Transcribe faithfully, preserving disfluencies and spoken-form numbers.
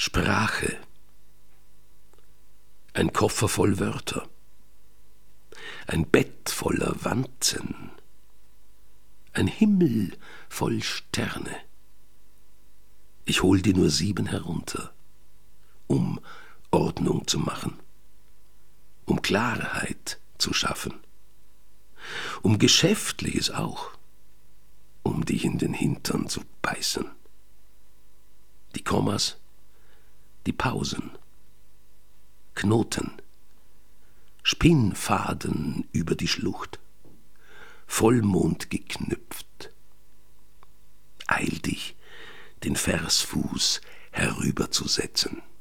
Sprache. Ein Koffer voll Wörter. Ein Bett voller Wanzen. Ein Himmel voll Sterne. Ich hol dir nur sieben herunter, um Ordnung zu machen, um Klarheit zu schaffen, um Geschäftliches auch, um dich in den Hintern zu beißen. Die Kommas, die Pausen, Knoten, Spinnfaden über die Schlucht, Vollmond geknüpft. Eil dich, den Versfuß herüberzusetzen.